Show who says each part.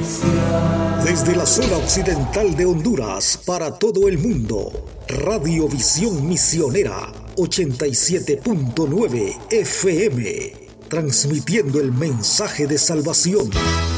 Speaker 1: Desde la zona occidental de Honduras para todo el mundo, Radio Visión Misionera 87.9 FM, transmitiendo el mensaje de salvación.